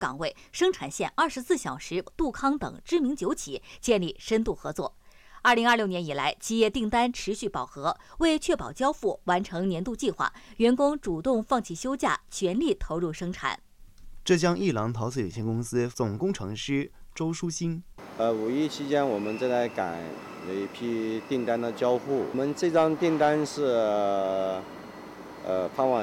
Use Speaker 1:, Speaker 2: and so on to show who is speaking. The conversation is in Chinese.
Speaker 1: 岗位、生产线24小时、杜康等知名酒企建立深度合作。2026年以来，企业订单持续饱和，为确保交付、完成年度计划，员工主动放弃休假，全力投入生产。
Speaker 2: 浙江一郎陶瓷有限公司总工程师周书新
Speaker 3: ，5一期间我们正在赶有一批订单的交付，我们这张订单是盼望